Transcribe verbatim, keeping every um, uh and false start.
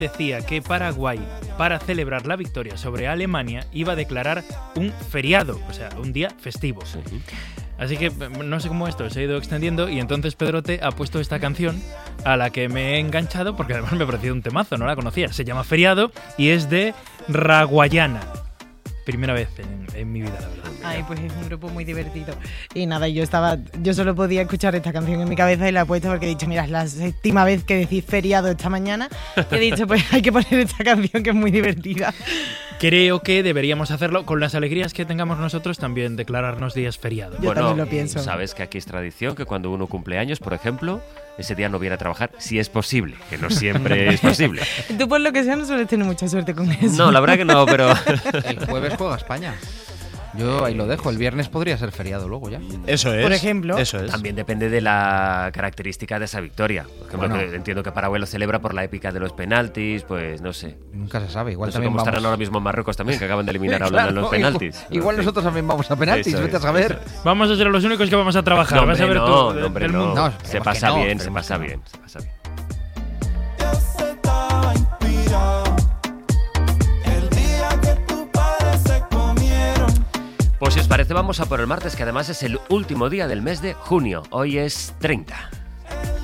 decía que Paraguay, para celebrar la victoria sobre Alemania, iba a declarar un feriado, o sea, un día festivo. Sí. Así que no sé cómo esto se ha ido extendiendo y entonces Pedrote ha puesto esta canción a la que me he enganchado porque además me ha parecido un temazo, no la conocía. Se llama Feriado y es de Raguayana. Primera vez en, en mi vida, la verdad. Ay, pues es un grupo muy divertido. Y nada, yo estaba, yo solo podía escuchar esta canción en mi cabeza y la he puesto porque he dicho, mira, es la séptima vez que decís feriado esta mañana. Y he dicho, pues hay que poner esta canción que es muy divertida. Creo que deberíamos hacerlo con las alegrías que tengamos nosotros, también declararnos días feriados. Yo Bueno, también lo pienso. sabes que aquí es tradición que cuando uno cumple años, por ejemplo, ese día no viene a trabajar, si es posible, que no siempre es posible. Tú por lo que sea no sueles tener mucha suerte con eso. No, la verdad que no, pero... El jueves juega España. Yo ahí lo dejo, el viernes podría ser feriado luego ya. Eso es. Por ejemplo. Eso es. También depende de la característica de esa victoria. Por ejemplo, Bueno. que entiendo que Paraguay lo celebra por la épica de los penaltis, pues no sé. Nunca se sabe, igual No sé también cómo vamos... estarán ahora mismo en Marruecos también, que acaban de eliminar a Holanda en los Claro, penaltis. Igual, igual En fin. nosotros también vamos a penaltis, Eso vete es, a saber. eso es. Vamos a ser los únicos que vamos a trabajar, No, vas a hombre, ver no, tú, no, hombre, del no. mundo. No, Se esperemos pasa que no, bien, se esperemos pasa que no. bien, se pasa bien. Pues si os parece, vamos a por el martes, que además es el último día del mes de junio. Hoy es treinta.